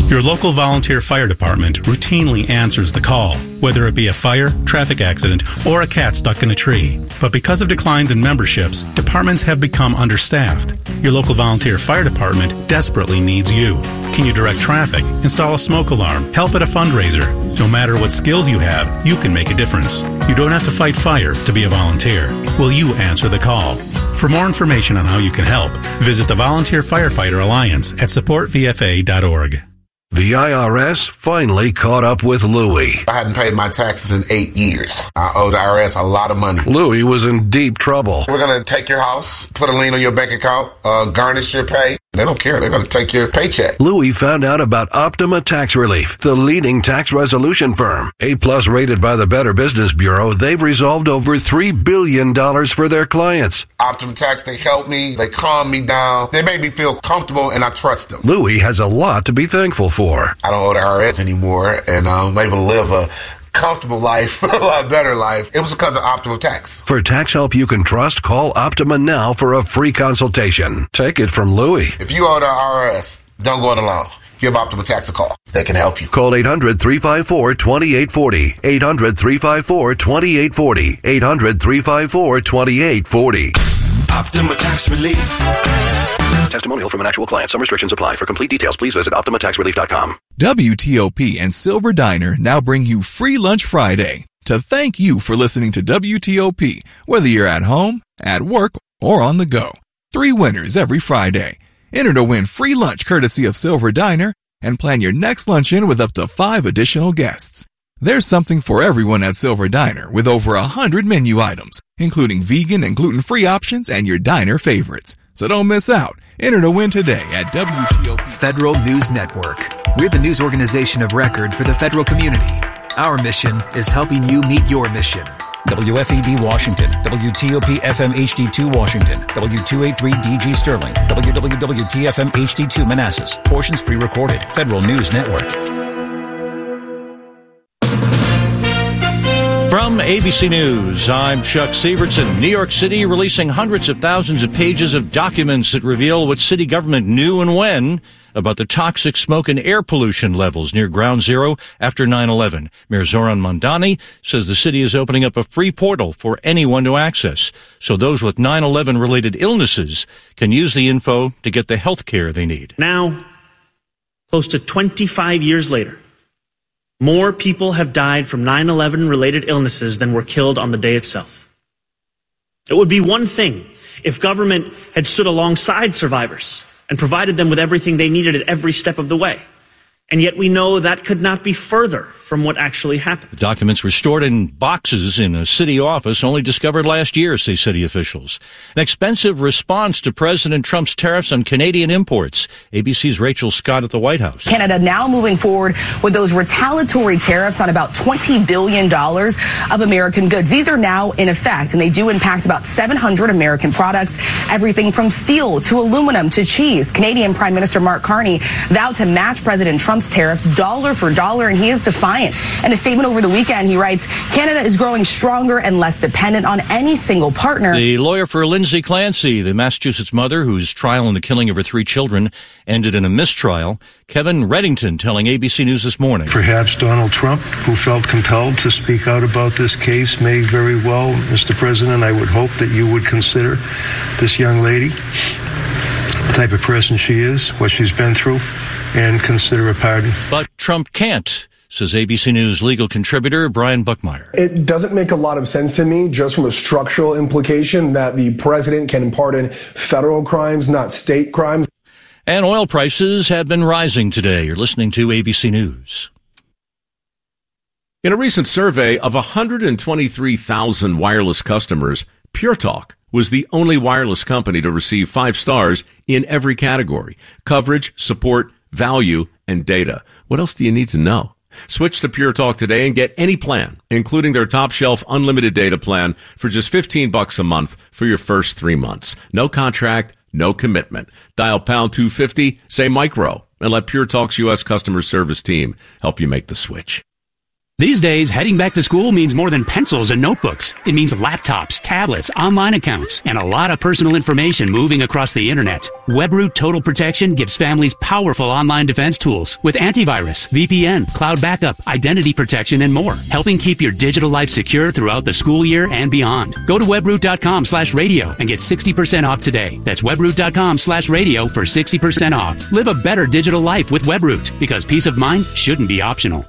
Your local volunteer fire department routinely answers the call, whether it be a fire, traffic accident, or a cat stuck in a tree. But because of declines in memberships, departments have become understaffed. Your local volunteer fire department desperately needs you. Can you direct traffic, install a smoke alarm, help at a fundraiser? No matter what skills you have, you can make a difference. You don't have to fight fire to be a volunteer. Will you answer the call? For more information on how you can help, visit the Volunteer Firefighter Alliance at supportvfa.org. The IRS finally caught up with Louie. I hadn't paid my taxes in 8 years. I owe the IRS a lot of money. Louie was in deep trouble. We're going to take your house, put a lien on your bank account, garnish your pay. They don't care. They're going to take your paycheck. Louie found out about Optima Tax Relief, the leading tax resolution firm. A-plus rated by the Better Business Bureau, they've resolved over $3 billion for their clients. Optima Tax, they help me. They calm me down. They make me feel comfortable, and I trust them. Louie has a lot to be thankful for. I don't owe the IRS anymore, and I'm able to live a comfortable life, a lot better life. It was because of Optima Tax. For tax help you can trust, call Optima now for a free consultation. Take it from Louie. If you owe the IRS, don't go it alone. Give Optima Tax a call. They can help you. Call 800-354-2840. 800-354-2840. 800-354-2840. Optima Tax Relief. Testimonial from an actual client. Some restrictions apply. For complete details, please visit OptimaTaxRelief.com. WTOP and Silver Diner now bring you Free Lunch Friday to thank you for listening to WTOP, whether you're at home, at work, or on the go. 3 winners every Friday. Enter to win free lunch courtesy of Silver Diner and plan your next luncheon with up to 5 additional guests. There's something for everyone at Silver Diner with over 100 menu items, including vegan and gluten-free options and your diner favorites. So don't miss out. Enter to win today at WTOP. Federal News Network. We're the news organization of record for the federal community. Our mission is helping you meet your mission. WFEB Washington, WTOP FM HD2 Washington, W283 DG Sterling, WWWTFM HD2 Manassas. Portions pre-recorded. Federal News Network. From ABC News, I'm Chuck Severson. New York City releasing hundreds of thousands of pages of documents that reveal what city government knew and when about the toxic smoke and air pollution levels near Ground Zero after 9/11. Mayor Zoran Mondani says the city is opening up a free portal for anyone to access, so those with 9/11 related illnesses can use the info to get the health care they need. Now, close to 25 years later, more people have died from 9/11 related illnesses than were killed on the day itself. It would be one thing if government had stood alongside survivors and provided them with everything they needed at every step of the way. And yet we know that could not be further from what actually happened. The documents were stored in boxes in a city office, only discovered last year, say city officials. An expensive response to President Trump's tariffs on Canadian imports. ABC's Rachel Scott at the White House. Canada now moving forward with those retaliatory tariffs on about $20 billion of American goods. These are now in effect, and they do impact about 700 American products, everything from steel to aluminum to cheese. Canadian Prime Minister Mark Carney vowed to match President Trump's tariffs dollar for dollar, and he is defiant. In a statement over the weekend, he writes, Canada is growing stronger and less dependent on any single partner. The lawyer for Lindsay Clancy, the Massachusetts mother whose trial in the killing of her 3 children ended in a mistrial, Kevin Reddington telling ABC News this morning. Perhaps Donald Trump, who felt compelled to speak out about this case, may very well, Mr. President, I would hope that you would consider this young lady, the type of person she is, what she's been through, and consider a pardon. But Trump can't, says ABC News legal contributor Brian Buckmeyer. It doesn't make a lot of sense to me, just from a structural implication, that the president can pardon federal crimes, not state crimes. And oil prices have been rising today. You're listening to ABC News. In a recent survey of 123,000 wireless customers, Pure Talk was the only wireless company to receive 5 stars in every category: coverage, support, value, and data. What else do you need to know? Switch to Pure Talk today and get any plan, including their top shelf unlimited data plan, for just $15 a month for your first 3 months. No contract, no commitment. Dial pound 250, say micro, and let Pure Talk's U.S. customer service team help you make the switch. These days, heading back to school means more than pencils and notebooks. It means laptops, tablets, online accounts, and a lot of personal information moving across the internet. WebRoot Total Protection gives families powerful online defense tools with antivirus, VPN, cloud backup, identity protection, and more, helping keep your digital life secure throughout the school year and beyond. Go to webroot.com/radio and get 60% off today. That's webroot.com/radio for 60% off. Live a better digital life with WebRoot, because peace of mind shouldn't be optional.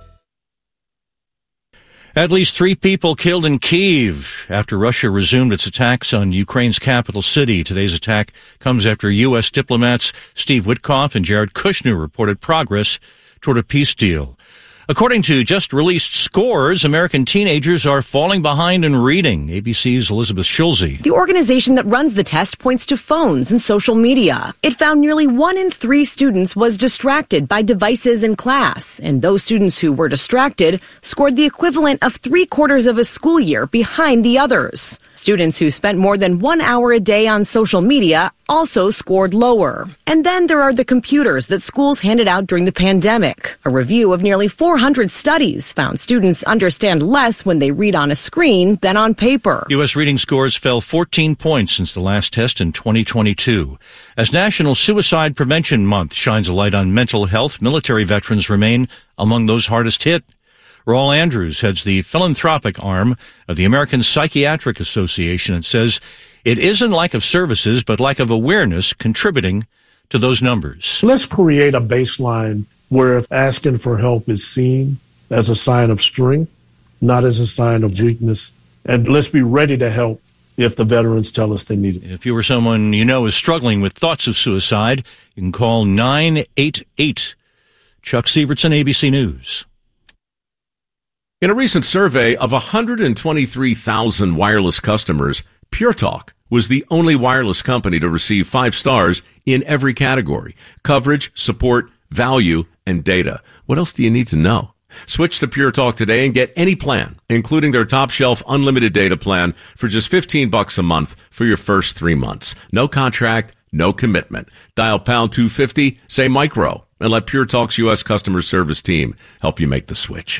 At least 3 people killed in Kyiv after Russia resumed its attacks on Ukraine's capital city. Today's attack comes after U.S. diplomats Steve Witkoff and Jared Kushner reported progress toward a peace deal. According to just-released scores, American teenagers are falling behind in reading. ABC's Elizabeth Schulze. The organization that runs the test points to phones and social media. It found nearly 1 in 3 students was distracted by devices in class, and those students who were distracted scored the equivalent of 3/4 of a school year behind the others. Students who spent more than 1 hour a day on social media also scored lower. And then there are the computers that schools handed out during the pandemic. A review of nearly 400 studies found students understand less when they read on a screen than on paper. U.S. reading scores fell 14 points since the last test in 2022. As National Suicide Prevention Month shines a light on mental health, military veterans remain among those hardest hit. Raul Andrews heads the philanthropic arm of the American Psychiatric Association and says it isn't lack of services, but lack of awareness contributing to those numbers. Let's create a baseline where if asking for help is seen as a sign of strength, not as a sign of weakness. And let's be ready to help if the veterans tell us they need it. If you or someone you know is struggling with thoughts of suicide, you can call 988. Chuck Sievertson, ABC News. In a recent survey of 123,000 wireless customers, PureTalk was the only wireless company to receive 5 stars in every category: coverage, support, value, and data. What else do you need to know? Switch to PureTalk today and get any plan, including their top shelf unlimited data plan, for just $15 a month for your first 3 months. No contract, no commitment. Dial pound 250, say micro, and let PureTalk's U.S. customer service team help you make the switch.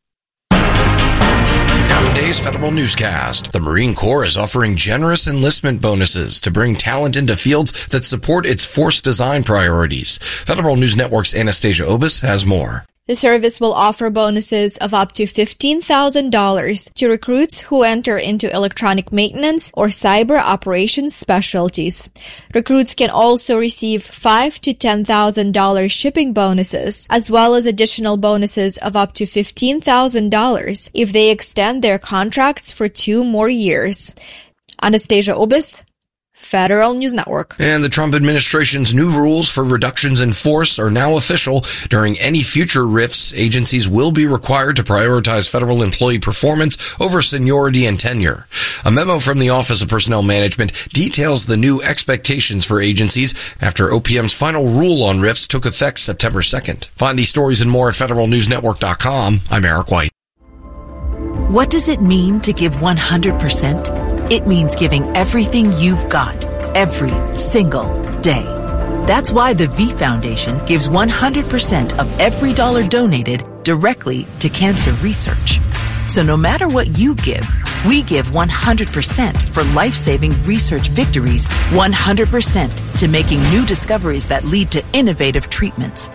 Now today's Federal Newscast. The Marine Corps is offering generous enlistment bonuses to bring talent into fields that support its force design priorities. Federal News Network's Anastasia Obis has more. The service will offer bonuses of up to $15,000 to recruits who enter into electronic maintenance or cyber operations specialties. Recruits can also receive $5,000 to $10,000 shipping bonuses, as well as additional bonuses of up to $15,000 if they extend their contracts for 2 more years. Anastasia Obis, Federal News Network. And the Trump administration's new rules for reductions in force are now official. During any future RIFs, agencies will be required to prioritize federal employee performance over seniority and tenure. A memo from the Office of Personnel Management details the new expectations for agencies after OPM's final rule on RIFs took effect September 2nd. Find these stories and more at federalnewsnetwork.com. I'm Eric White. What does it mean to give 100%? It means giving everything you've got, every single day. That's why the V Foundation gives 100% of every dollar donated directly to cancer research. So no matter what you give, we give 100% for life-saving research victories, 100% to making new discoveries that lead to innovative treatments,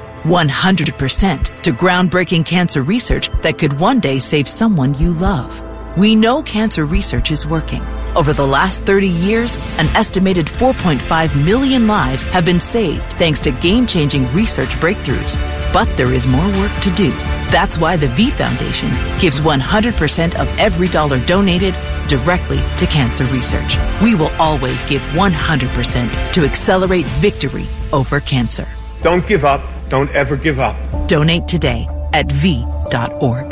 100% to groundbreaking cancer research that could one day save someone you love. We know cancer research is working. Over the last 30 years, an estimated 4.5 million lives have been saved thanks to game-changing research breakthroughs. But there is more work to do. That's why the V Foundation gives 100% of every dollar donated directly to cancer research. We will always give 100% to accelerate victory over cancer. Don't give up. Don't ever give up. Donate today at v.org.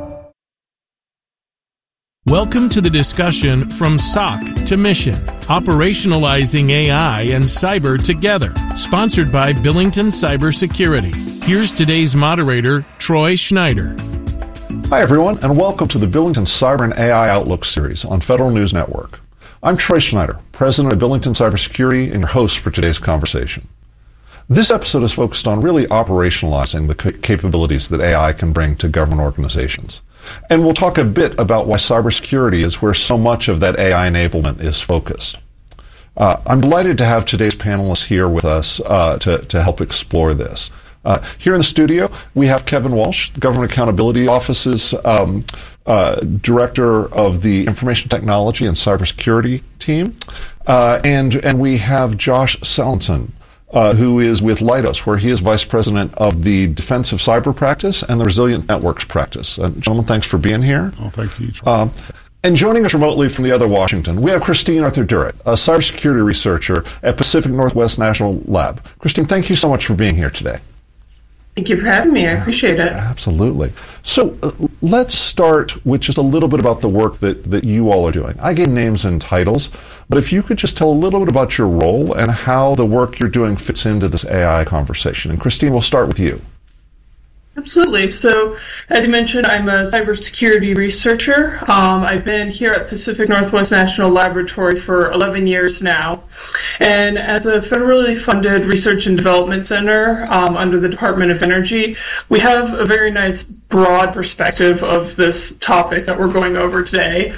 Welcome to the discussion From SOC to Mission, Operationalizing AI and Cyber Together, sponsored by Billington Cybersecurity. Here's today's moderator, Troy Schneider. Hi, everyone, and welcome to the Billington Cyber and AI Outlook series on Federal News Network. I'm Troy Schneider, president of Billington Cybersecurity and your host for today's conversation. This episode is focused on really operationalizing the capabilities that AI can bring to government organizations. And we'll talk a bit about why cybersecurity is where so much of that AI enablement is focused. I'm delighted to have today's panelists here with us to help explore this. Here in the studio, we have Kevin Walsh, Government Accountability Office's Director of the Information Technology and Cybersecurity team. And we have Josh Salenson, who is with Leidos, where he is Vice President of the Defensive Cyber Practice and the Resilient Networks Practice. Gentlemen, thanks for being here. Oh, thank you. And joining us remotely from the other Washington, we have Christine Arthur-Durrett, a cybersecurity researcher at Pacific Northwest National Lab. Christine, thank you so much for being here today. Thank you for having me. I appreciate it. Absolutely. So let's start with just a little bit about the work that you all are doing. I gave names and titles, but if you could just tell a little bit about your role and how the work you're doing fits into this AI conversation. And Christine, we'll start with you. Absolutely. So, as you mentioned, I'm a cybersecurity researcher. I've been here at Pacific Northwest National Laboratory for 11 years now. And as a federally funded research and development center under the Department of Energy, we have a very nice broad perspective of this topic that we're going over today.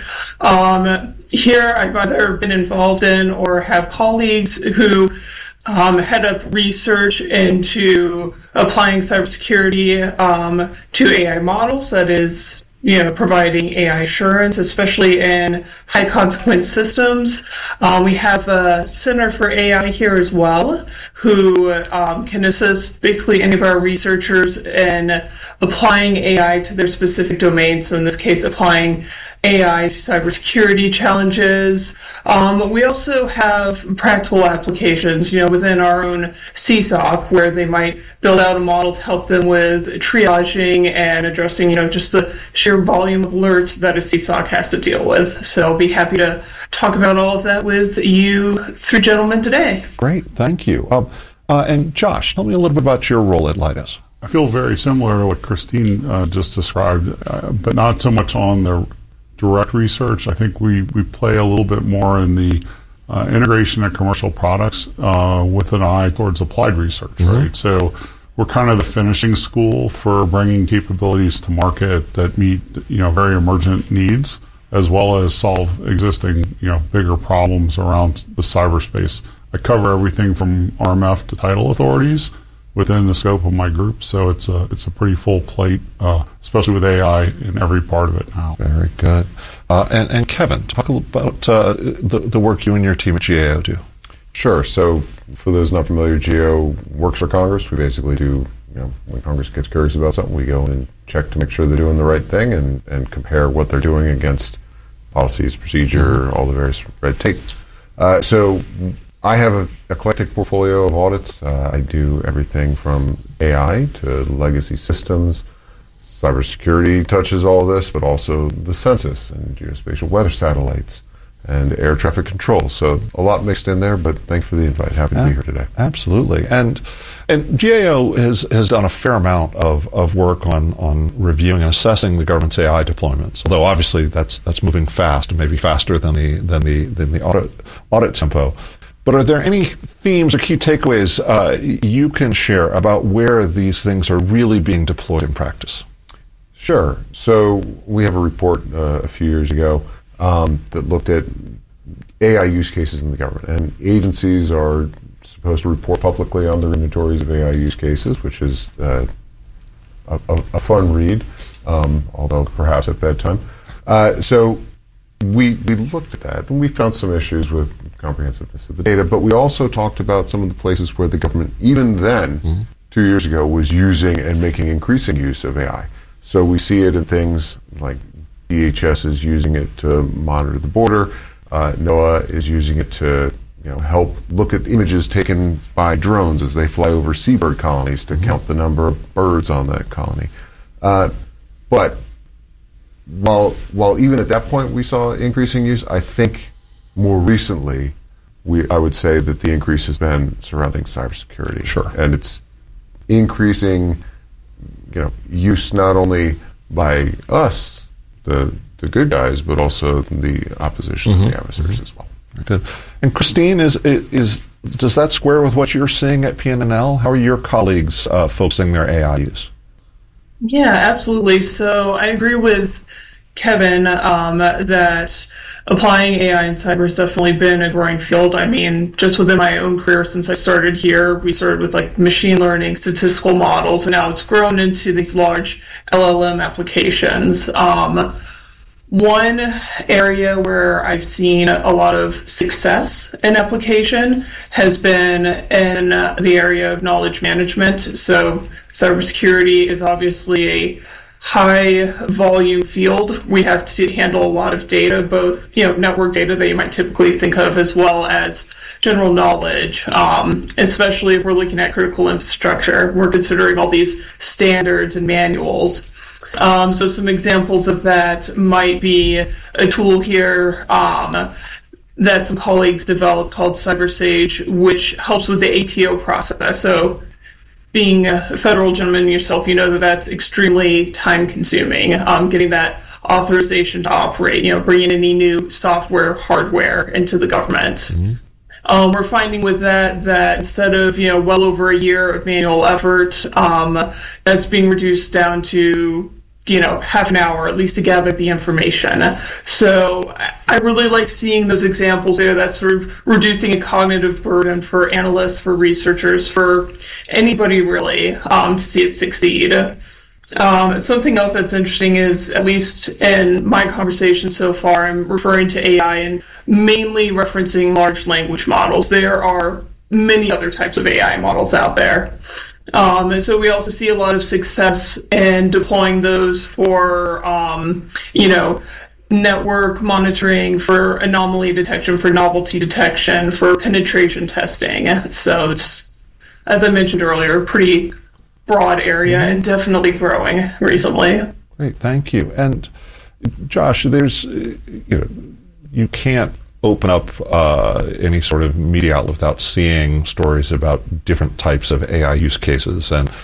Here, I've either been involved in or have colleagues who head up research into applying cybersecurity to AI models, that is, providing AI assurance, especially in high consequence systems. We have a Center for AI here as well, who can assist basically any of our researchers in applying AI to their specific domain. So in this case, applying AI to cybersecurity challenges. We also have practical applications, within our own CSOC, where they might build out a model to help them with triaging and addressing, just the sheer volume of alerts that a CSOC has to deal with. So I'll be happy to talk about all of that with you three gentlemen today. Great, thank you. And Josh, tell me a little bit about your role at Leidos. I feel very similar to what Christine just described, but not so much on the direct research. I think we play a little bit more in the integration of commercial products with an eye towards applied research, right? So we're kind of the finishing school for bringing capabilities to market that meet, very emergent needs, as well as solve existing, bigger problems around the cyberspace. I cover everything from RMF to title authorities within the scope of my group, so it's a pretty full plate, especially with AI in every part of it now. Very good. And Kevin, talk a little about the work you and your team at GAO do. Sure. So for those not familiar, GAO works for Congress. We basically do, when Congress gets curious about something, we go in and check to make sure they're doing the right thing and compare what they're doing against policies, procedure, all the various red tape. So I have an eclectic portfolio of audits. I do everything from AI to legacy systems. Cybersecurity touches all this, but also the census and geospatial weather satellites and air traffic control. So a lot mixed in there, but thanks for the invite. Happy to be here today. Absolutely. And GAO has done a fair amount of work on reviewing and assessing the government's AI deployments, although obviously that's moving fast, and maybe faster than the audit tempo. But are there any themes or key takeaways you can share about where these things are really being deployed in practice? Sure. So we have a report a few years ago that looked at AI use cases in the government. And agencies are supposed to report publicly on their inventories of AI use cases, which is a fun read, although perhaps at bedtime. So we looked at that, and we found some issues with comprehensiveness of the data, but we also talked about some of the places where the government, even then, 2 years ago, was using and making increasing use of AI. So we see it in things like DHS is using it to monitor the border. NOAA is using it to help look at images taken by drones as they fly over seabird colonies to count the number of birds on that colony. But while even at that point we saw increasing use, I think more recently I would say that the increase has been surrounding cybersecurity. Sure. And it's increasing use not only by us, the good guys, but also the opposition and the adversaries as well. Very good. And Christine, does that square with what you're seeing at PNNL? How are your colleagues focusing their AI use? Yeah, absolutely. So I agree with Kevin that applying AI in cyber has definitely been a growing field. I mean, just within my own career since I started here, we started with like machine learning, statistical models, and now it's grown into these large LLM applications. One area where I've seen a lot of success in application has been in the area of knowledge management. So cybersecurity is obviously a high volume field. We have to handle a lot of data, both network data that you might typically think of, as well as general knowledge, especially if we're looking at critical infrastructure. We're considering all these standards and manuals. So some examples of that might be a tool here that some colleagues developed called CyberSage, which helps with the ATO process. So being a federal gentleman yourself, you know that that's extremely time-consuming, getting that authorization to operate, bringing any new software, hardware into the government. Mm-hmm. We're finding with that instead of, well over a year of manual effort, that's being reduced down to half an hour at least to gather the information. So I really like seeing those examples there. That's sort of reducing a cognitive burden for analysts, for researchers, for anybody really to see it succeed. Something else that's interesting is, at least in my conversation so far, I'm referring to AI and mainly referencing large language models. There are many other types of AI models out there. And so we also see a lot of success in deploying those for, network monitoring, for anomaly detection, for novelty detection, for penetration testing. So it's, as I mentioned earlier, a pretty broad area and definitely growing recently. Great, thank you. And Josh, there's, you can't open up any sort of media outlet without seeing stories about different types of AI use cases. And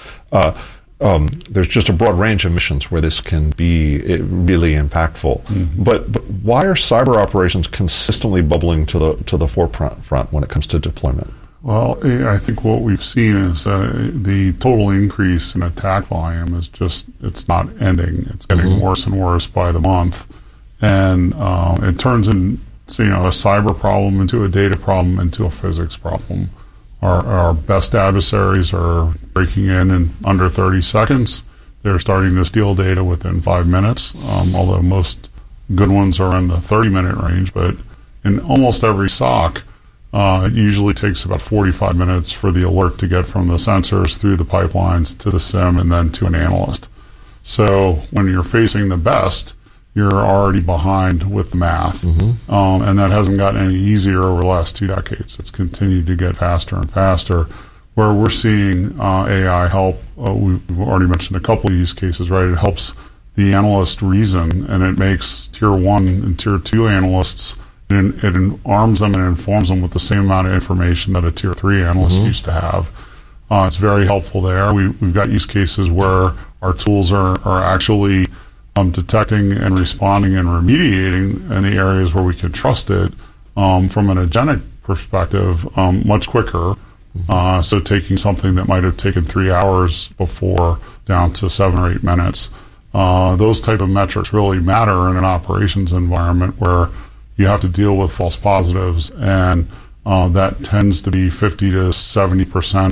there's just a broad range of missions where this can be really impactful. Mm-hmm. But why are cyber operations consistently bubbling to the forefront when it comes to deployment? Well, I think what we've seen is the total increase in attack volume is it's not ending. It's getting worse and worse by the month. And it turns in a cyber problem into a data problem into a physics problem. Our best adversaries are breaking in under 30 seconds. They're starting to steal data within 5 minutes, although most good ones are in the 30-minute range. But in almost every SOC, it usually takes about 45 minutes for the alert to get from the sensors through the pipelines to the SIEM and then to an analyst. So when you're facing the best, you're already behind with the math. Mm-hmm. And that hasn't gotten any easier over the last 2 decades. It's continued to get faster and faster. Where we're seeing AI help, we've already mentioned a couple of use cases, right? It helps the analyst reason, and it makes Tier 1 and Tier 2 analysts, it arms them and informs them with the same amount of information that a Tier 3 analyst used to have. It's very helpful there. We've got use cases where our tools are actually detecting and responding and remediating in the areas where we can trust it from an agentic perspective much quicker. So taking something that might have taken 3 hours before down to 7 or 8 minutes. Those type of metrics really matter in an operations environment where you have to deal with false positives, and that tends to be 50 to 70%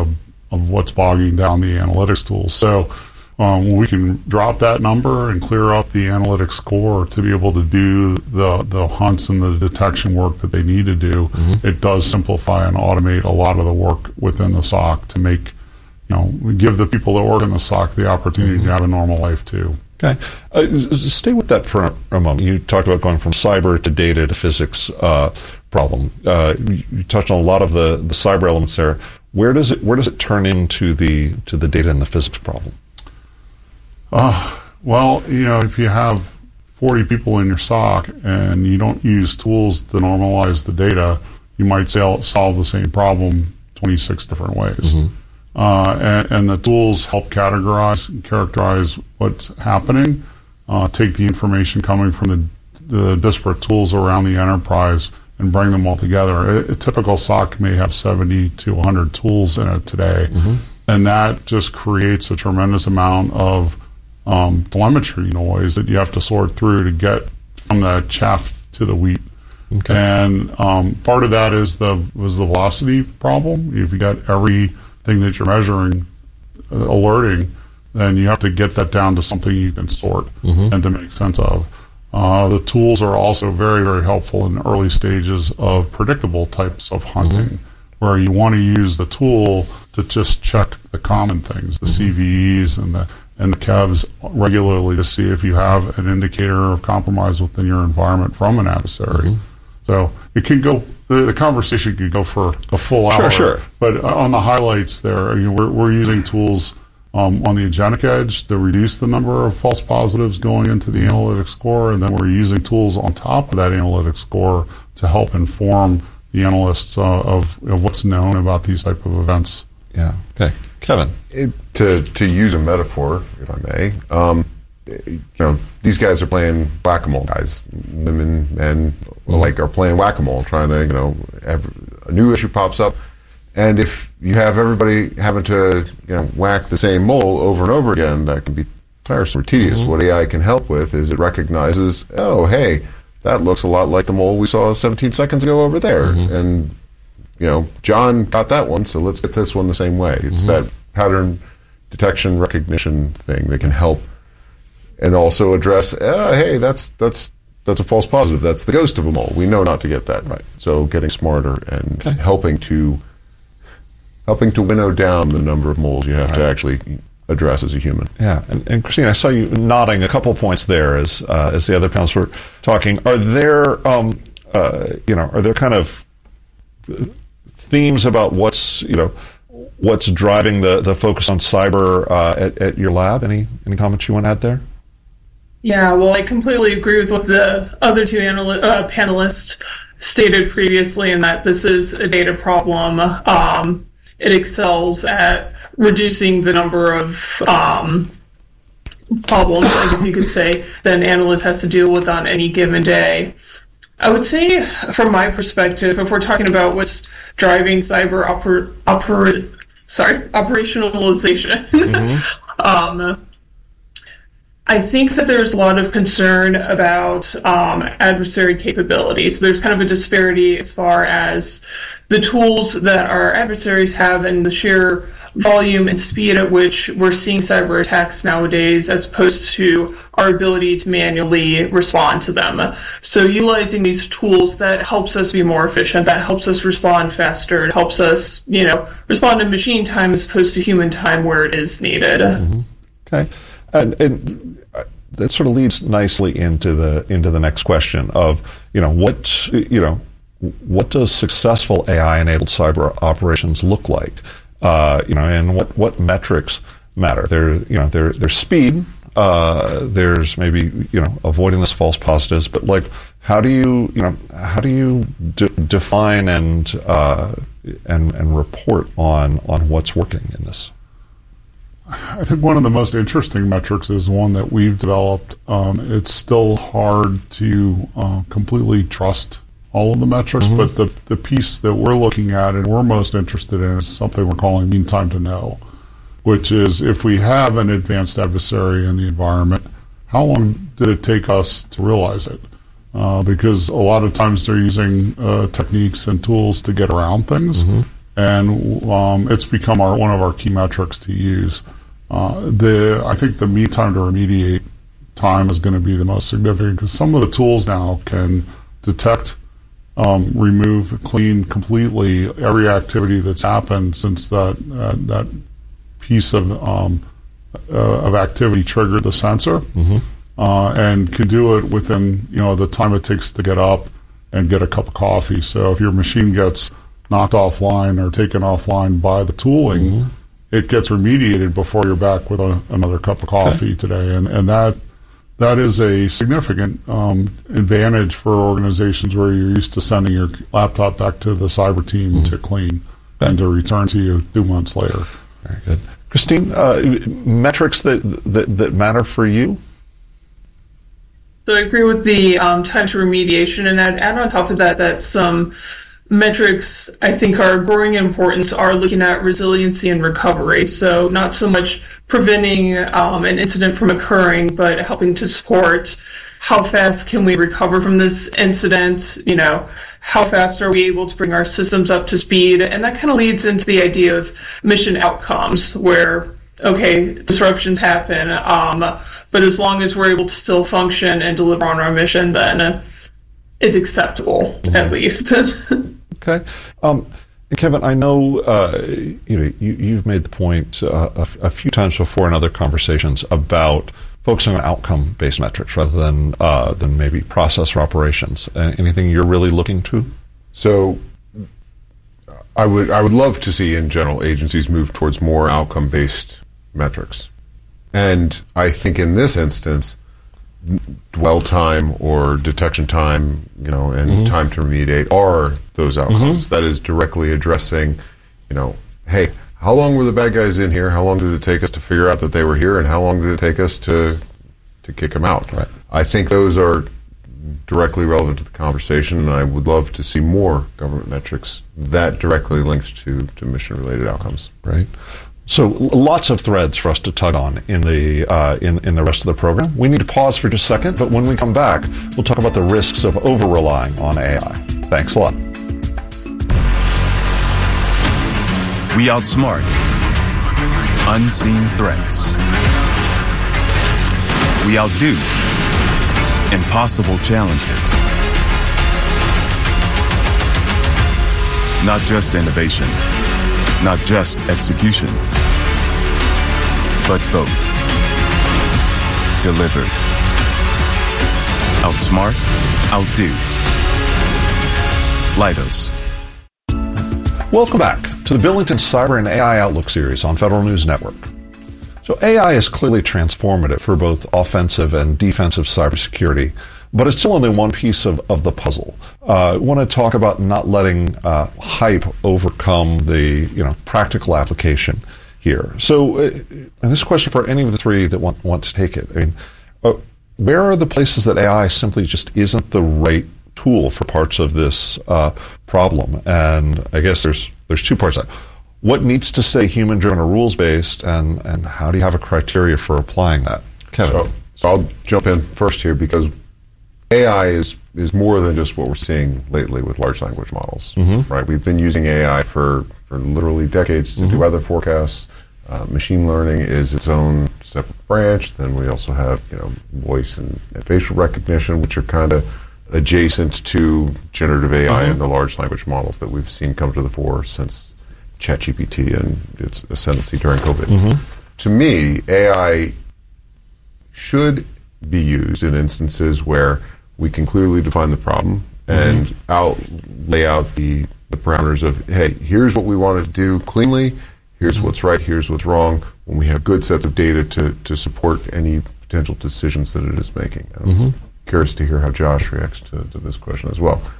of what's bogging down the analytics tools. So when we can drop that number and clear up the analytics score to be able to do the hunts and the detection work that they need to do, it does simplify and automate a lot of the work within the SOC to make, give the people that work in the SOC the opportunity to have a normal life too. Okay. Stay with that for a moment. You talked about going from cyber to data to physics problem. You touched on a lot of the cyber elements there. Where does it turn into the data and the physics problem? Well, if you have 40 people in your SOC and you don't use tools to normalize the data, you might solve the same problem 26 different ways. And the tools help characterize what's happening, take the information coming from the disparate tools around the enterprise and bring them all together. A typical SOC may have 70 to 100 tools in it today. And that just creates a tremendous amount of telemetry noise that you have to sort through to get from the chaff to the wheat. Okay. And part of that was the velocity problem. If you got everything that you're measuring alerting, then you have to get that down to something you can sort and to make sense of. The tools are also very, very helpful in the early stages of predictable types of hunting, where you want to use the tool to just check the common things, the CVEs and the KEVs regularly to see if you have an indicator of compromise within your environment from an adversary. So it can go. The conversation could go for a full hour. Sure. But on the highlights there, we're using tools on the agentic edge to reduce the number of false positives going into the analytics score, and then we're using tools on top of that analytics score to help inform the analysts of what's known about these type of events. Yeah. Okay, Kevin. To use a metaphor, if I may, these guys are playing whack-a-mole. Guys, women, men, are playing whack-a-mole, trying to, a new issue pops up, and if you have everybody having to, whack the same mole over and over again, that can be tiresome or tedious. What AI can help with is it recognizes, oh, hey, that looks a lot like the mole we saw 17 seconds ago over there, and John got that one, so let's get this one the same way. It's that pattern detection recognition thing that can help, and also address, hey, that's a false positive. That's the ghost of a mole. We know not to get that. Right. So getting smarter and helping to winnow down the number of moles you have to actually address as a human. Yeah, and Christine, I saw you nodding a couple points there as the other panelists were talking. Are there are there kind of themes about what's driving the focus on cyber at your lab? Any comments you want to add there? Yeah, well, I completely agree with what the other two panelists stated previously, in that this is a data problem. It excels at reducing the number of problems, I guess you could say, that an analyst has to deal with on any given day. I would say, from my perspective, if we're talking about what's driving cyber operationalization, I think that there's a lot of concern about adversary capabilities. There's kind of a disparity as far as the tools that our adversaries have and the sheer volume and speed at which we're seeing cyber attacks nowadays, as opposed to our ability to manually respond to them. So utilizing these tools, that helps us be more efficient, that helps us respond faster, it helps us, respond in machine time as opposed to human time where it is needed. Okay. And that sort of leads nicely into the next question of what does successful AI-enabled cyber operations look like? And what metrics matter? There's speed. There's maybe avoiding those false positives. But how do you define and report on what's working in this? I think one of the most interesting metrics is one that we've developed. It's still hard to completely trust all of the metrics, but the piece that we're looking at and we're most interested in is something we're calling mean time to know, which is, if we have an advanced adversary in the environment, how long did it take us to realize it? Because a lot of times they're using techniques and tools to get around things, and it's become one of our key metrics to use. I think the mean time to remediate time is going to be the most significant, because some of the tools now can detect, remove, clean completely every activity that's happened since that piece of activity triggered the sensor, and can do it within the time it takes to get up and get a cup of coffee. So if your machine gets knocked offline or taken offline by the tooling, it gets remediated before you're back with another cup of coffee today, and that is a significant advantage for organizations where you're used to sending your laptop back to the cyber team to clean and to return to you 2 months later. Very good. Christine, metrics that matter for you? So I agree with the time to remediation, and I'd add on top of that some metrics I think are growing in importance are looking at resiliency and recovery. So not so much preventing an incident from occurring, but helping to support how fast can we recover from this incident, how fast are we able to bring our systems up to speed. And that kind of leads into the idea of mission outcomes where, okay, disruptions happen, but as long as we're able to still function and deliver on our mission, then it's acceptable, at least. Okay. Kevin, I know you've made the point a few times before in other conversations about focusing on outcome-based metrics rather than maybe process or operations. Anything you're really looking to? So, I would love to see in general agencies move towards more outcome-based metrics, and I think in this instance, dwell time or detection time, and time to remediate are those outcomes. That is directly addressing, hey, how long were the bad guys in here? How long did it take us to figure out that they were here? And how long did it take us to kick them out? Right. I think those are directly relevant to the conversation, and I would love to see more government metrics that directly linked to mission-related outcomes. Right. So lots of threads for us to tug on in the rest of the program. We need to pause for just a second, but when we come back, we'll talk about the risks of over-relying on AI. Thanks a lot. We outsmart unseen threats. We outdo impossible challenges. Not just innovation, not just execution, but both. Delivered. Outsmart, outdo. Leidos. Welcome back to the Billington Cyber and AI Outlook series on Federal News Network. So AI is clearly transformative for both offensive and defensive cybersecurity, but it's still only one piece of the puzzle. I want to talk about not letting hype overcome the practical application here. So, and this question for any of the three that want to take it. I mean, where are the places that AI simply just isn't the right tool for parts of this problem? And I guess there's two parts to that. What needs to stay human-driven or rules-based, and how do you have a criteria for applying that? Kevin. So I'll jump in first here because AI is more than just what we're seeing lately with large language models, right? We've been using AI for literally decades to do weather forecasts. Machine learning is its own separate branch. Then we also have voice and facial recognition, which are kind of adjacent to generative AI and the large language models that we've seen come to the fore since ChatGPT and its ascendancy during COVID. To me, AI should be used in instances where we can clearly define the problem and lay out the parameters of, hey, here's what we want to do cleanly, here's what's right, here's what's wrong, when we have good sets of data to support any potential decisions that it is making. I'm curious to hear how Josh reacts to this question as well.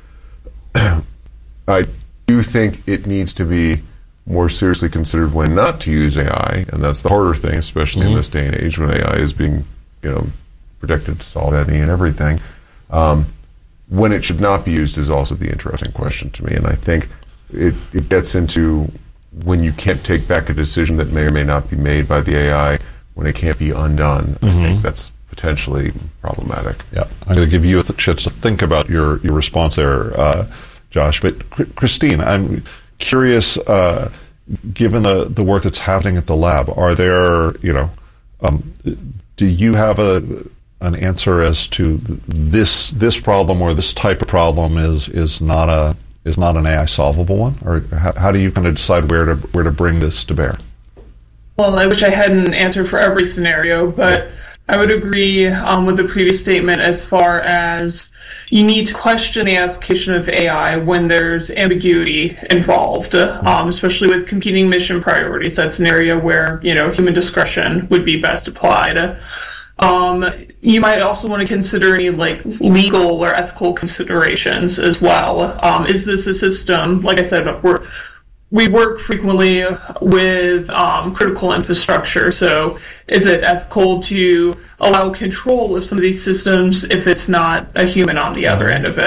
I do think it needs to be more seriously considered when not to use AI, and that's the harder thing, especially in this day and age when AI is being, projected to solve any and everything. When it should not be used is also the interesting question to me, and I think it gets into when you can't take back a decision that may or may not be made by the AI, when it can't be undone. I think that's potentially problematic. Yeah, I'm going to give you a chance to think about your response there, Josh. But Christine, I'm curious, given the work that's happening at the lab, are there, do you have an answer as to this problem or this type of problem is not an AI solvable one, or how do you kind of decide where to bring this to bear? Well, I wish I had an answer for every scenario, but I would agree with the previous statement as far as you need to question the application of AI when there's ambiguity involved, especially with competing mission priorities. That's an area where, human discretion would be best applied. You might also want to consider any legal or ethical considerations as well. Is this a system, like I said, we work frequently with critical infrastructure, so is it ethical to allow control of some of these systems if it's not a human on the other end of it?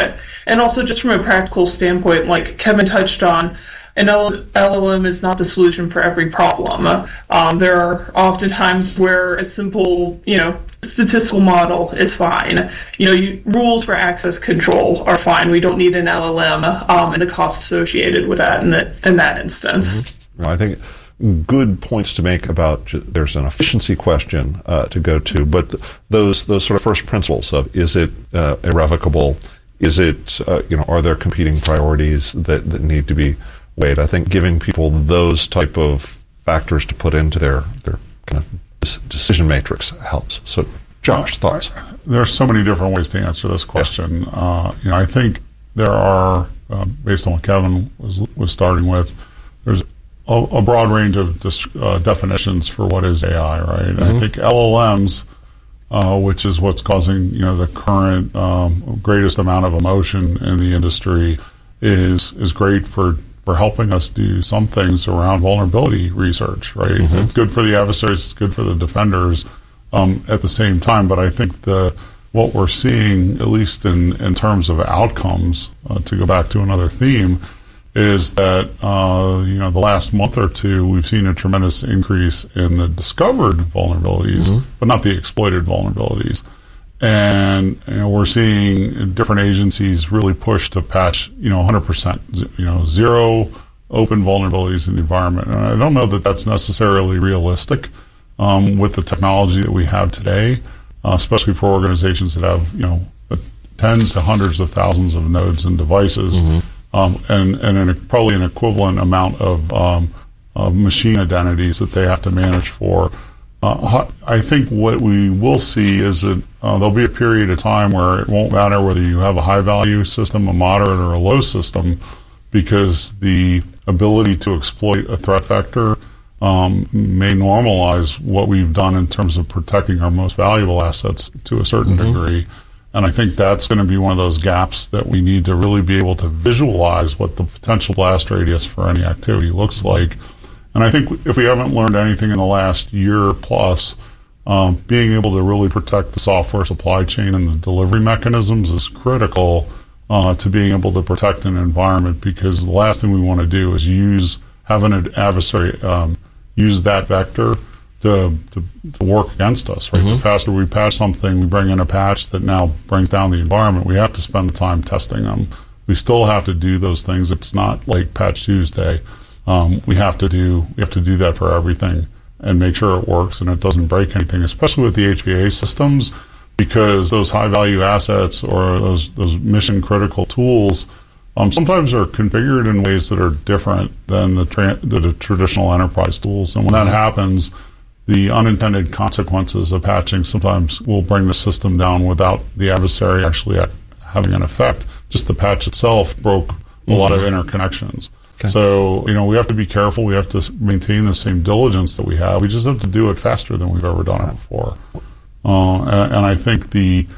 And also just from a practical standpoint, like Kevin touched on, an LLM is not the solution for every problem. There are often times where a simple, statistical model is fine. Rules for access control are fine. We don't need an LLM and the costs associated with that in that instance. Mm-hmm. I think good points to make about there's an efficiency question to go to, but those sort of first principles of is it irrevocable? Is it are there competing priorities that need to be weighed? I think giving people those type of factors to put into their kind of decision matrix helps. So, Josh, thoughts? There are so many different ways to answer this question. I think there are, based on what Kevin was starting with, there's a broad range of definitions for what is AI, right? Mm-hmm. I think LLMs, which is what's causing the current greatest amount of emotion in the industry, is great for helping us do some things around vulnerability research, right? Mm-hmm. It's good for the adversaries, it's good for the defenders at the same time. But I think what we're seeing, at least in terms of outcomes, to go back to another theme, is that the last month or two we've seen a tremendous increase in the discovered vulnerabilities, mm-hmm. but not the exploited vulnerabilities. And we're seeing different agencies really push to patch 100%, zero open vulnerabilities in the environment. And I don't know that that's necessarily realistic with the technology that we have today, especially for organizations that have tens to hundreds of thousands of nodes and devices. Mm-hmm. And probably an equivalent amount of machine identities that they have to manage for. I think what we will see is that there'll be a period of time where it won't matter whether you have a high-value system, a moderate, or a low system, because the ability to exploit a threat vector may normalize what we've done in terms of protecting our most valuable assets to a certain mm-hmm. degree. And I think that's going to be one of those gaps that we need to really be able to visualize what the potential blast radius for any activity looks like. And I think if we haven't learned anything in the last year plus, being able to really protect the software supply chain and the delivery mechanisms is critical to being able to protect an environment, because the last thing we want to do is have an adversary use that vector to work against us, right? Mm-hmm. The faster we patch something, we bring in a patch that now brings down the environment. We have to spend the time testing them. We still have to do those things. It's not like Patch Tuesday. We have to do that for everything and make sure it works and it doesn't break anything, especially with the HVA systems, because those high value assets or those mission critical tools sometimes are configured in ways that are different than the traditional enterprise tools. And when that happens, the unintended consequences of patching sometimes will bring the system down without the adversary actually having an effect. Just the patch itself broke a lot of interconnections. Okay. So, we have to be careful. We have to maintain the same diligence that we have. We just have to do it faster than we've ever done it before. And I think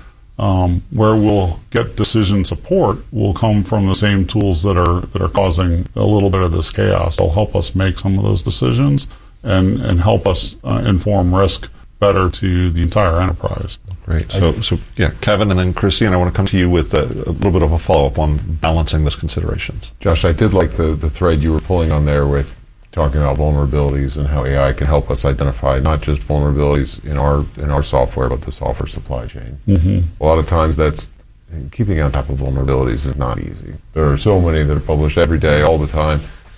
where we'll get decision support will come from the same tools that are causing a little bit of this chaos. They'll help us make some of those decisions and help us inform risk better to the entire enterprise. Great. So Kevin, and then Christine, I want to come to you with a little bit of a follow-up on balancing those considerations. Josh, I did like the thread you were pulling on there with talking about vulnerabilities and how AI can help us identify not just vulnerabilities in our software, but the software supply chain. Mm-hmm. A lot of times keeping on top of vulnerabilities is not easy. There are so many that are published every day, all the time.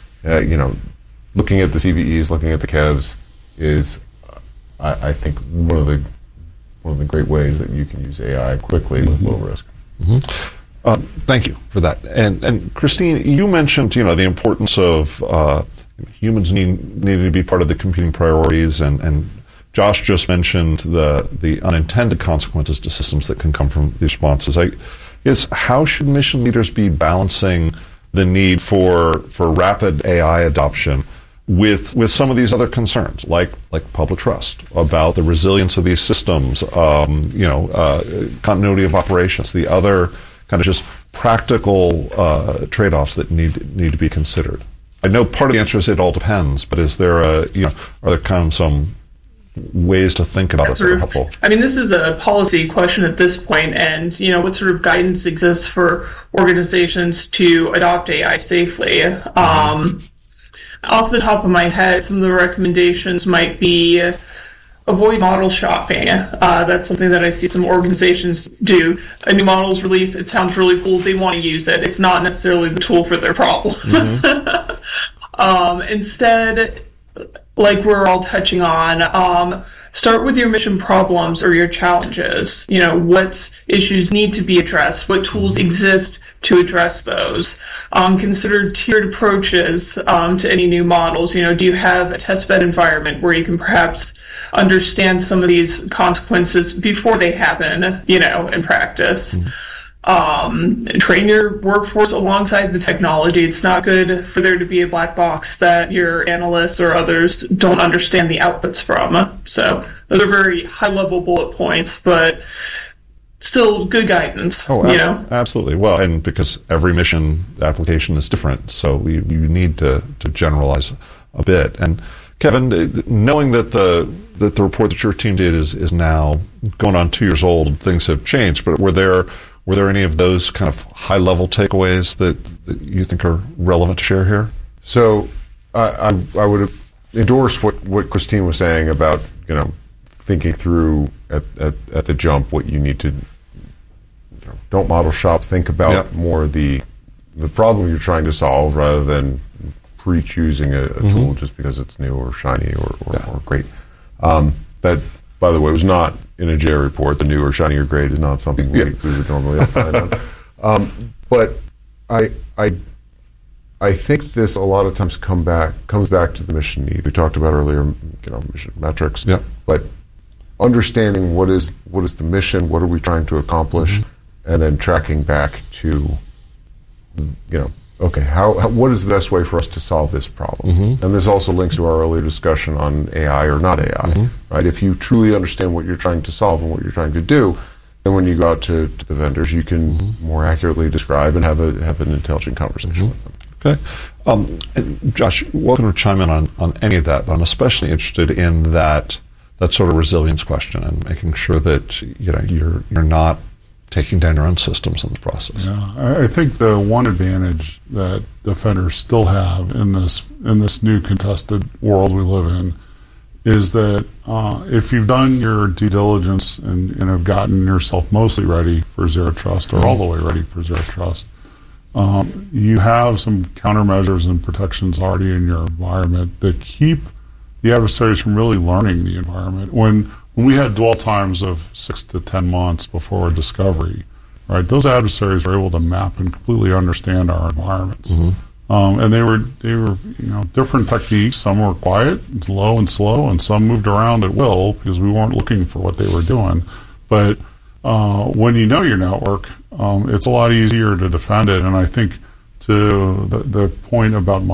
Looking at the CVEs, looking at the KEVs is, I think, one of the great ways that you can use AI quickly with low risk. Mm-hmm. Thank you for that. And Christine, you mentioned the importance of humans needing to be part of the competing priorities, and Josh just mentioned the unintended consequences to systems that can come from these responses. How should mission leaders be balancing the need for rapid AI adoption with some of these other concerns, like public trust, about the resilience of these systems, continuity of operations, the other kind of just practical trade-offs that need to be considered? I know part of the answer is it all depends, but is there are there kind of some ways to think about it that are helpful? I mean, this is a policy question at this point, and what sort of guidance exists for organizations to adopt AI safely? Off the top of my head, some of the recommendations might be avoid model shopping. That's something that I see some organizations do. A new model is released, it sounds really cool, they want to use it. It's not necessarily the tool for their problem. Instead, like we're all touching on, start with your mission problems or your challenges. What issues need to be addressed? What tools exist to address those? Consider tiered approaches to any new models. Do you have a testbed environment where you can perhaps understand some of these consequences before they happen, in practice? Train your workforce alongside the technology. It's not good for there to be a black box that your analysts or others don't understand the outputs from. So those are very high-level bullet points, but still good guidance. Absolutely. Well, and because every mission application is different, so you need to generalize a bit. And Kevin, knowing that the report that your team did is now going on 2 years old, things have changed, but were there any of those kind of high-level takeaways that you think are relevant to share here? So I would endorse what Christine was saying about thinking through at the jump what you need to. Don't model shop. Think about more the problem you're trying to solve rather than pre-choosing a tool just because it's new or shiny or great. That, by the way, was not in a J report. The new or shiny or great is not something we would normally find on. But I think this a lot of times comes back to the mission need. We talked about earlier, mission metrics. Yeah. But understanding what is the mission, what are we trying to accomplish, and then tracking back to, okay, what is the best way for us to solve this problem? And this also links to our earlier discussion on AI or not AI, right? If you truly understand what you're trying to solve and what you're trying to do, then when you go out to the vendors, you can more accurately describe and have an intelligent conversation with them. Okay. Josh, welcome to chime in on any of that, but I'm especially interested in that sort of resilience question and making sure that you're not taking down your own systems in the process. Yeah, I think the one advantage that defenders still have in this new contested world we live in is that if you've done your due diligence and have gotten yourself mostly ready for zero trust or all the way ready for zero trust, you have some countermeasures and protections already in your environment that keep the adversaries from really learning the environment. When we had dwell times of 6 to 10 months before a discovery, right, those adversaries were able to map and completely understand our environments. And they were different techniques. Some were quiet, low and slow, and some moved around at will because we weren't looking for what they were doing. But when you know your network, it's a lot easier to defend it. And I think to the point about